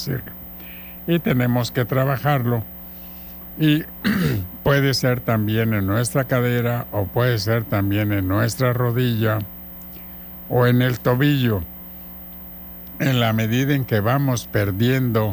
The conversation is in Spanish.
y tenemos que trabajarlo. Y puede ser también en nuestra cadera o puede ser también en nuestra rodilla o en el tobillo. En la medida en que vamos perdiendo